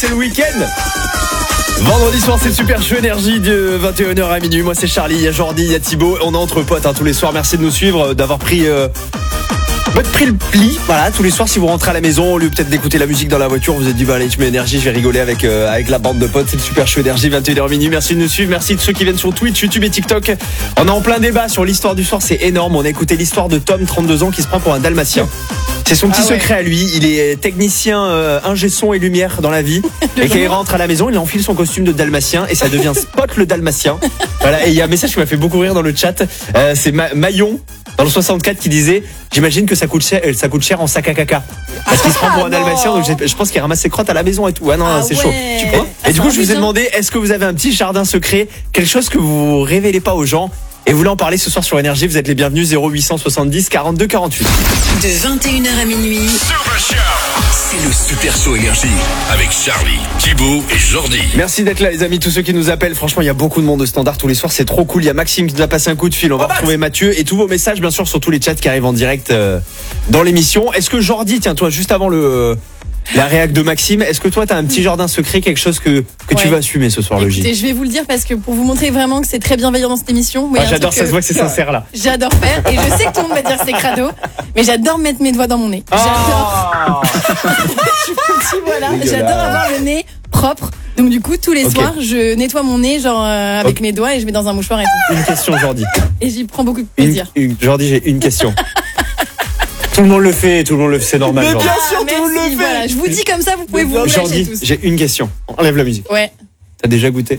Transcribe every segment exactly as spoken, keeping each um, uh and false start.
c'est le week-end. Vendredi soir, c'est le Super Show Énergie de vingt et une heures à minuit. Moi, c'est Charlie, il y a Jordi, il y a Thibaut. On est entre potes hein, tous les soirs. Merci de nous suivre, d'avoir pris... Euh... Votre pris le pli, voilà, tous les soirs si vous rentrez à la maison, au lieu peut-être d'écouter la musique dans la voiture, vous vous êtes dit bah allez je mets énergie, je vais rigoler avec euh, avec la bande de potes, c'est le Super Show Énergie, vingt et une heures minuit. Merci de nous suivre, merci de ceux qui viennent sur Twitch, YouTube et TikTok. On est en plein débat sur l'histoire du soir, c'est énorme. On a écouté l'histoire de Tom, trente-deux ans, qui se prend pour un dalmatien. C'est son petit ah ouais. secret à lui, il est technicien euh, ingé son et lumière dans la vie. Et quand il rentre à la maison, il enfile son costume de dalmatien et ça devient Spot le dalmatien. Voilà, et il y a un message qui m'a fait beaucoup rire dans le chat, euh, c'est Ma- Maillon dans le soixante-quatre qui disait j'imagine que ça coûte cher, ça coûte cher en sac à caca parce qu'il se prend pour un dalmatien, donc je pense qu'il ramasse ses crottes à la maison et tout. Ah non, ah c'est ouais. chaud. Tu crois ah, Et du coup, je vous ai demandé est-ce que vous avez un petit jardin secret, quelque chose que vous révélez pas aux gens et vous voulez en parler ce soir sur Énergie, vous êtes les bienvenus. Zéro huit cent soixante-dix quarante-deux quarante-huit. De vingt et une heures à minuit, c'est le Super Show Énergie avec Charlie, Thibaut et Jordi. Merci d'être là les amis, tous ceux qui nous appellent. Franchement, il y a beaucoup de monde de standard tous les soirs, c'est trop cool. Il y a Maxime qui nous a passé un coup de fil, on va retrouver Mathieu et tous vos messages bien sûr sur tous les chats qui arrivent en direct euh, dans l'émission. Est-ce que Jordi, tiens toi juste avant le euh, la réac de Maxime, est-ce que toi t'as un petit jardin secret, quelque chose que, que ouais. tu vas assumer ce soir? Écoutez, le J je vais vous le dire parce que pour vous montrer vraiment que c'est très bienveillant dans cette émission. Ah, j'adore, ça se voit que c'est sincère là. J'adore faire et je sais que tout le monde va dire que c'est crado, mais j'adore mettre mes doigts dans mon nez. J'adore. Oh je vous dis, voilà, j'adore avoir le nez propre. Donc du coup tous les okay. soirs je nettoie mon nez genre euh, avec okay. mes doigts et je mets dans un mouchoir et tout. Une question Jordi. Et j'y prends beaucoup de plaisir. Une, une, Jordi, j'ai une question. Tout le monde le fait, tout le monde le fait, c'est normal. Mais bien Jordi. sûr, ah, tout le monde le fait. Voilà, je vous dis comme ça, vous pouvez vous Jordi, tous. J'ai une question. Enlève la musique. Ouais. T'as déjà goûté?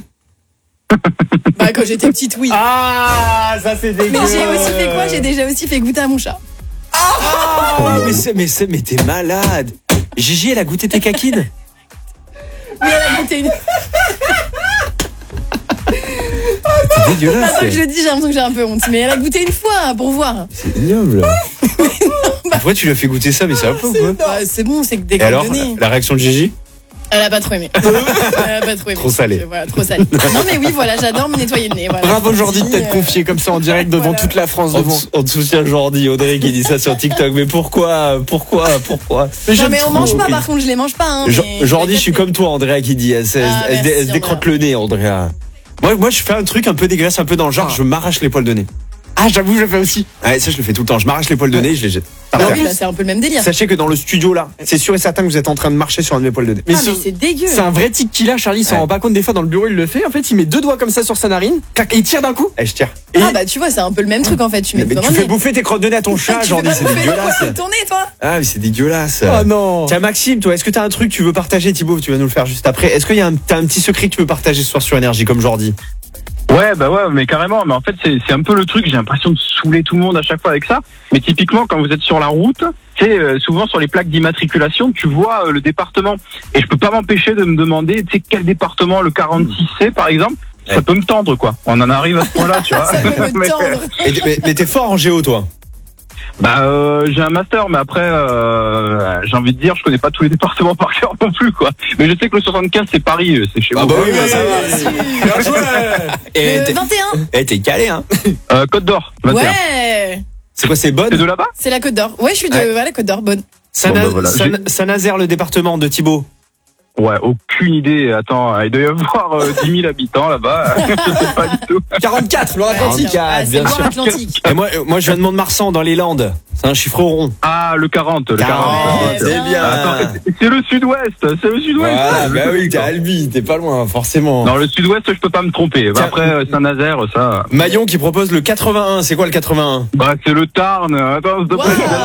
Bah quand j'étais petite, oui. Ah, ça c'est dégueu. Mais j'ai aussi fait quoi? J'ai déjà aussi fait goûter à mon chat. Ah, oh, mais c'est, mais c'est, mais t'es malade. Gigi, elle a goûté tes caquines? Oui, elle a goûté une. C'est dégueulasse. Attends que je le dis, j'ai l'impression que j'ai un peu honte. Mais elle a goûté une fois pour voir. C'est ignoble. Bah, pourquoi tu lui as fait goûter ça? Mais c'est un peu quoi. Bah, c'est bon, c'est que dès qu'on alors, la, la réaction de Gigi? Elle a pas trop aimé. Elle a pas trop aimé. Trop salé. Voilà, trop salé. Non mais oui, voilà, j'adore me nettoyer le nez. Voilà. Bravo Jordi de t'être euh... confié comme ça en direct devant voilà. toute la France. On, devant... on te soutient Jordi, Audrey qui dit ça sur TikTok. Mais pourquoi, pourquoi, pourquoi mais Non mais on mange pas, par contre, je les mange pas. Hein, mais... Jordi, je suis comme toi, Andrea qui dit. Elle, ah, elle, merci, elle se décrotte le nez, Andrea. Moi, moi, je fais un truc un peu dégueulasse, un peu dans le genre, ah. je m'arrache les poils de nez. Ah, j'avoue, je le fais aussi. Ouais, ça, je le fais tout le temps. Je m'arrache les poils de nez, je les jette. Ah, oui, là, c'est un peu le même délire. Sachez que dans le studio, là, c'est sûr et certain que vous êtes en train de marcher sur un de mes poils de nez. Mais, ah, mais c'est dégueu. C'est un vrai tic qu'il a, Charlie. Il s'en ouais. rend pas compte des fois dans le bureau, il le fait. En fait, il met deux doigts comme ça sur sa narine. Et il tire d'un coup. Et je tire. Et ah, bah, tu vois, c'est un peu le même truc, en fait. Tu mets mais tu fais bouffer tes crottes de nez à ton chat, Jordi, c'est dégueulasse. Tu tourner, toi. Ah, mais c'est dégueulasse. Oh non. Tiens, Maxime, toi, est-ce que t'as un truc que tu veux partager, Thibaut? Tu vas nous le faire juste après. Est-ce qu'il y a un, t'as un petit secret que tu veux partager ce soir sur Énergie, comme Jordi? Ouais, bah ouais, mais carrément. Mais en fait, c'est, c'est un peu le truc. J'ai l'impression de saouler tout le monde à chaque fois avec ça. Mais typiquement, quand vous êtes sur la route, tu sais, euh, souvent sur les plaques d'immatriculation, tu vois euh, le département. Et je peux pas m'empêcher de me demander, tu sais, quel département, le quarante-six C, par exemple, ça ouais. peut me tendre, quoi. On en arrive à ce point-là, tu vois. Ça peut me tendre. mais, mais, mais t'es fort en géo, toi? Bah euh, j'ai un master, mais après euh, j'ai envie de dire je connais pas tous les départements par cœur non plus quoi. Mais je sais que le soixante-quinze c'est Paris, c'est chez ah moi. Ah bah oui, bah ça va. Bien joué. Et le vingt et un. Eh t'es calé hein. Euh, Côte d'Or. vingt et un. Ouais. C'est quoi, c'est Bonne? C'est de là-bas? C'est la Côte d'Or. Ouais, je suis de ouais. voilà, Côte d'Or, Bonne. Saint-Nazaire, bon, bah, voilà. Saint-Nazaire, le département de Thibaut. Ouais, aucune idée. Attends, il doit y avoir euh, dix mille habitants là-bas. Je sais pas du tout. quarante-quatre, l'Atlantique. Ah, bien sûr. Et moi, moi, je viens de Mont-de-Marsan, dans les Landes. C'est un chiffre rond. Ah, le quarante, le quarante. quarante c'est bien. Attends, c'est le sud-ouest, c'est le sud-ouest. Ah, bah oui, t'es Albi, t'es pas loin, forcément. Dans le sud-ouest, je peux pas me tromper. Tiens, après, Saint-Nazaire, ça. Maillon qui propose le quatre-vingt-un. C'est quoi le quatre-vingt-un? Bah, c'est le Tarn. Attends, s'il te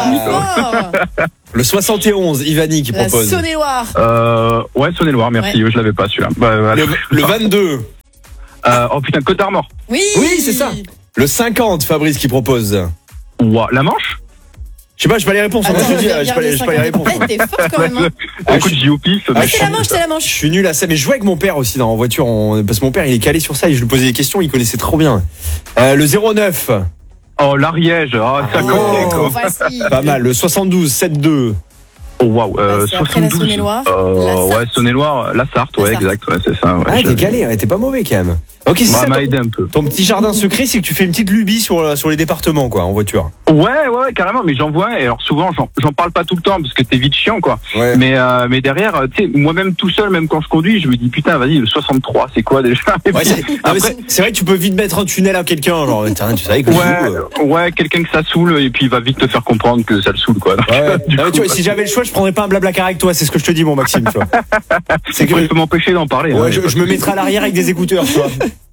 plaît. Le soixante et onze, Ivani qui propose. La Saône-et-Loire. Euh, ouais, Saône-et-Loire, merci. Ouais. Je l'avais pas celui-là. Bah, voilà. Le, le vingt-deux. Euh, oh putain, Côte d'Armor. Oui. Oui, c'est ça. Le cinquante, Fabrice qui propose. Ouah, la Manche. Je sais pas, j'ai pas les réponses. Attends, je dis, j'ai pas, les, pas les réponses. Ah, t'es fort quand même. Hein. Ah, écoute, j'y au pif. Ah, c'est la Manche, c'est la Manche. Je suis nul à ça, mais je jouais avec mon père aussi dans en voiture, en, parce que mon père il est calé sur ça et je lui posais des questions, il connaissait trop bien. Euh, le zéro neuf. Oh, l'Ariège. Oh, ça oh, connaît. Pas mal. Le soixante-douze, sept deux. Oh waouh, euh, bah, soixante-douze. Saône-et-Loire. Euh, ouais, Saône-et-Loire, la Sarthe, ouais, exact, ouais, c'est ça. Ouais, ah, t'es calé, ouais, t'es pas mauvais quand même. Ok, c'est Ça ça. m'a Ton, aidé un peu. ton petit jardin secret, c'est que tu fais une petite lubie sur, sur les départements, quoi, en voiture. Ouais, ouais, ouais, carrément. Mais j'en vois. Et alors souvent, j'en, j'en parle pas tout le temps parce que t'es vite chiant, quoi. Ouais. Mais, euh, mais derrière, tu sais, moi-même tout seul, même quand je conduis, je me dis putain, vas-y, le soixante-trois, c'est quoi déjà? Et Ouais, puis, c'est, non, mais après, c'est, c'est vrai que tu peux vite mettre un tunnel à quelqu'un, genre, tiens, tu savais que je ouais, joue, euh. ouais, quelqu'un que ça saoule et puis il va vite te faire comprendre que ça le saoule, quoi. Donc, Ouais. du Non, mais coup, tu vois, si j'avais le choix, je prendrais pas un blablacar avec toi, c'est ce que je te dis, mon Maxime, tu vois. C'est je que, peux m'empêcher d'en parler. ouais, hein. je, je me mettrai à l'arrière avec des écouteurs, tu vois.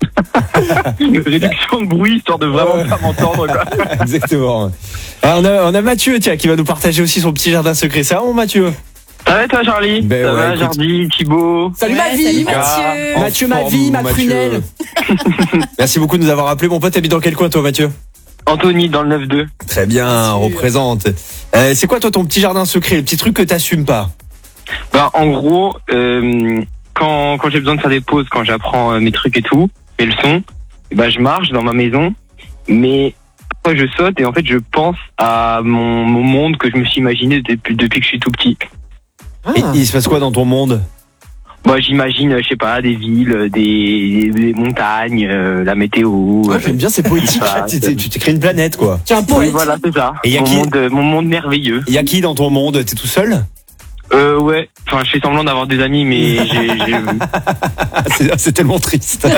Une réduction de bruit histoire de vraiment Ouais. pas m'entendre, quoi. Exactement. Ah, on a, on a Mathieu, tiens, qui va nous partager aussi son petit jardin secret. Ça va, mon Mathieu? Ça va toi, Charlie? Ben Ça ouais, va, écoute. Jordi, Thibaut? Salut Ouais, ma vie. salut, Ah. Mathieu. Mathieu, En ma forme, vie, ma Mathieu. prunelle. Merci beaucoup de nous avoir appelé. Mon pote habite dans quel coin, toi, Mathieu? Anthony dans le neuf deux. Très bien, représente. Euh, c'est quoi, toi, ton petit jardin secret, le petit truc que t'assumes pas? Bah, en gros, euh, quand, quand j'ai besoin de faire des pauses, quand j'apprends euh, mes trucs et tout, mes leçons, bah, je marche dans ma maison, mais parfois je saute et en fait je pense à mon, mon monde que je me suis imaginé depuis, depuis que je suis tout petit. Et il se passe quoi dans ton monde? Bah, j'imagine, euh, je sais pas, des villes, euh, des, des montagnes, euh, la météo. Ouais, euh, j'aime bien, c'est poétique. Ah, Tu t'es- tu t'es créé une planète, quoi. Tiens, oui, poète. voilà, c'est ça. Et y a Mon qui monde, euh, mon monde merveilleux. Il y a qui dans ton monde? T'es tout seul? Euh, ouais. Enfin, je fais semblant d'avoir des amis, mais j'ai, j'ai... Ah, c'est, c'est tellement triste.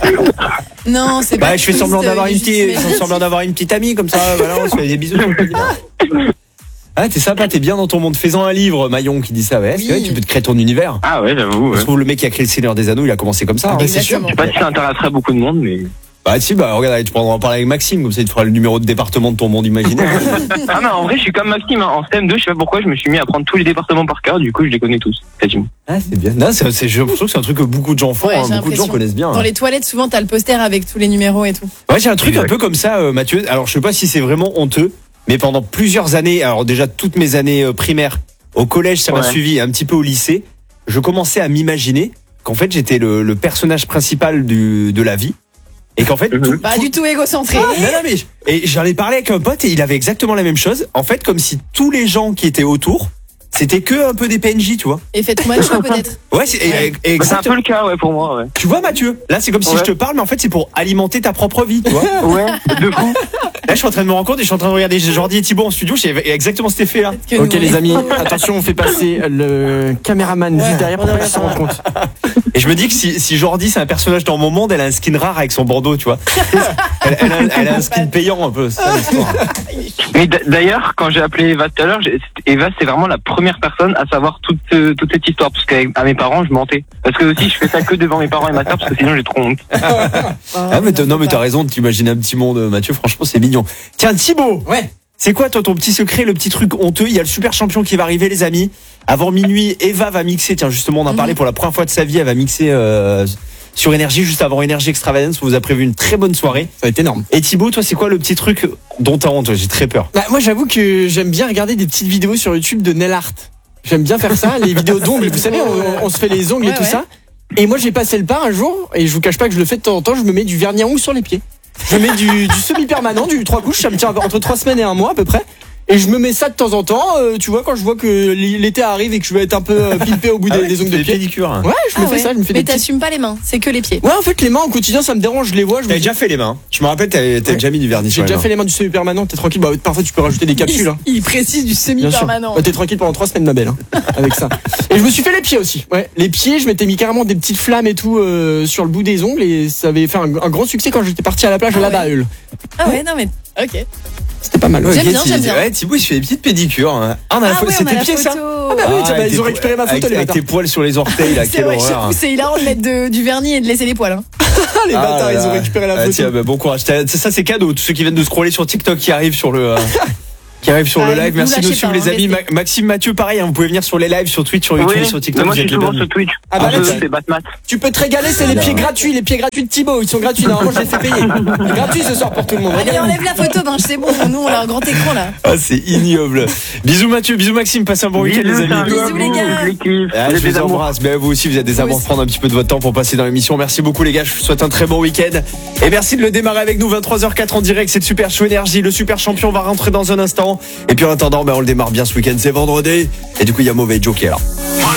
Non, c'est pas Bah, je fais triste, semblant d'avoir il une est juste petite, imaginatif. semblant d'avoir une petite amie, comme ça, voilà, on se fait des bisous. sur le petit doigt. Ah, t'es sympa, t'es bien dans ton monde. Fais-en un livre, Maillon, qui dit ça, ouais. Oui. C'est vrai, tu peux te créer ton univers. Ah ouais, j'avoue. Je Ouais. trouve le mec qui a créé le Seigneur des Anneaux, il a commencé comme ça. hein. bah, c'est sûr. Exactement. Je sais pas si ça intéresserait beaucoup de monde, mais... Bah, si, bah, regarde, tu pourras en parler avec Maxime, comme ça, il te fera le numéro de département de ton monde imaginaire. Ah non, en vrai, je suis comme Maxime. Hein. En C M deux, je sais pas pourquoi, je me suis mis à prendre tous les départements par cœur. Du coup, je les connais tous, quasiment. Ah, c'est bien. Non, c'est, c'est, j'ai l'impression que c'est un truc que beaucoup de gens font, Ouais, hein, j'ai beaucoup de gens l'impression. connaissent bien. Dans hein. les toilettes, souvent, t'as le poster avec tous les numéros et tout. Ouais, j'ai un truc Exact. un peu comme ça, euh, Mathieu. Alors, je sais pas si c'est vraiment honteux, mais pendant plusieurs années, alors déjà toutes mes années euh, primaires, au collège, ça m'a Ouais. suivi, un petit peu au lycée, je commençais à m'imaginer qu'en fait, j'étais le, le personnage principal du, de la vie. Et qu'en fait, Mhm. tout- Pas tout- du tout égocentré. non, non, mais et j'en ai parlé avec un pote et il avait exactement la même chose. En fait, comme si tous les gens qui étaient autour, c'était que un peu des P N J, tu vois. Et fait trop mal choix, peut-être. Ouais, c'est et- et- Bah, c'est un exactement. peu le cas, ouais, pour moi, ouais. Tu vois, Mathieu, là, c'est comme si Ouais. je te parle, mais en fait, c'est pour alimenter ta propre vie, tu vois. Ouais, de fou. Là, je suis en train de me rendre compte et je suis en train de regarder Jordi et Thibaut en studio. J'ai exactement cet effet-là. Que Ok nous, les ouais. amis, attention, on fait passer le caméraman Ouais, juste derrière pour on pas a qu'il s'en rende compte. Et je me dis que si, si Jordi c'est un personnage dans mon monde, elle a un skin rare avec son bandeau, tu vois. Elle, elle a, elle a un skin payant un peu. C'est ça, l'histoire. Mais d- d'ailleurs, quand j'ai appelé Eva tout à l'heure, j'ai- Eva, c'est vraiment la première personne à savoir toute, euh, toute cette histoire. Parce qu'à à mes parents, je mentais. Parce que aussi, je fais ça que devant mes parents et ma soeur, parce que sinon, j'ai trop honte. Ah, mais t'as- non, mais t'as raison de t'imaginer un petit monde, Mathieu. Franchement, c'est mignon. Tiens, Thibaut. Ouais. C'est quoi, toi, ton petit secret, le petit truc honteux? Il y a le super champion qui va arriver, les amis. Avant minuit, Eva va mixer. Tiens, justement, on en parlait pour la première fois de sa vie. Elle va mixer euh, sur Énergie, juste avant Énergie Extravagance. On vous a prévu une très bonne soirée. Ça va être énorme. Et Thibaut, toi, c'est quoi le petit truc dont t'as honte? J'ai très peur. Bah, moi j'avoue que j'aime bien regarder des petites vidéos sur YouTube de nail art. J'aime bien faire ça, les vidéos d'ongles, vous savez, on, on se fait les ongles Ouais, et tout ouais. ça. Et moi j'ai passé le pas un jour, et je vous cache pas que je le fais de temps en temps, je me mets du vernis à ongles sur les pieds. Je mets du, du semi-permanent, du trois couches, ça me tient entre trois semaines et un mois à peu près. Et je me mets ça de temps en temps, euh, tu vois, quand je vois que l'été arrive et que je vais être un peu euh, pimpé au bout des, des ongles de pied. pédicure. Ouais, je me Ah fais ouais. ça, je me fais Mais des petits... t'assumes pas les mains, c'est que les pieds. Ouais, en fait, les mains au quotidien, ça me dérange, je les vois, je me T'avais dis, déjà fait les mains. Je me rappelle, t'avais t'avais Ouais. déjà mis du vernis j'ai sur les déjà mains. fait les mains du semi-permanent, t'es tranquille, bah parfois tu peux rajouter des capsules. Hein. Il, il précise du Bien sûr. semi-permanent. Bah, t'es tranquille pendant trois semaines, ma belle, hein, avec ça. Et je me suis fait les pieds aussi. Ouais, les pieds, je m'étais mis carrément des petites flammes et tout euh, sur le bout des ongles et ça avait fait un, un grand succès quand j'étais parti à la plage Ah à la ouais. Baheul. Ah ouais, non mais. Ok. C'était pas mal. Ouais, J'aime ok, bien, tu- j'aime bien. Ouais, Thibaut, il se fait des petites pédicures. hein. Ah, on a la Ah photo- ouais, on a c'était la pied, ça? photo. Ah bah oui, Ah, tiens, bah, avec ils ont tes récupéré ma po- photo, avec, les avec bâtards. tes poils sur les orteils, là, C'est quelle vrai, horreur. j'avoue, c'est hilarant de mettre de- du vernis et de laisser les poils. Hein. Ah, les Ah bâtards, là ils ont là. récupéré la Ah, photo. tiens, bah, bon courage. T'as- Ça, c'est cadeau. Tous ceux qui viennent de scroller sur TikTok qui arrivent sur le. euh, Qui arrivent sur Ah, le live. vous Merci de nous lâchez suivre, pas, les hein, amis. restez. Ma- Maxime, Mathieu, pareil, hein, vous pouvez venir sur les lives, sur Twitch, sur YouTube, Oui, sur mais TikTok. moi, Vous je êtes suis les souvent bienvenus. sur Twitch. Ah bah Un là, peu, tu- c'est Batmat. Tu peux te régaler, c'est les pieds gratuits, les pieds gratuits de Thibaut, ils sont gratuits, normalement je les fais payer. Gratuits ce soir pour tout le monde. Allez, Regardez. enlève la photo, ben c'est bon, nous on a un grand écran là. Ah, c'est ignoble. Bisous, Mathieu. Bisous, Maxime. Passez un bon week-end, les amis. Bisous, les gars. Je les kiffe. Ah, Vous je êtes des vous amours. embrasse. Mais vous aussi, vous êtes des Vous amours. aussi. Prendre un petit peu de votre temps pour passer dans l'émission. Merci beaucoup, les gars. Je vous souhaite un très bon week-end. Et merci de le démarrer avec nous. vingt-trois heures quatre en direct. C'est le Super Show Énergie. Le Super Champion va rentrer dans un instant. Et puis en attendant, ben, on le démarre bien ce week-end. C'est vendredi. Et du coup, il y a Mauvais Joe qui est là.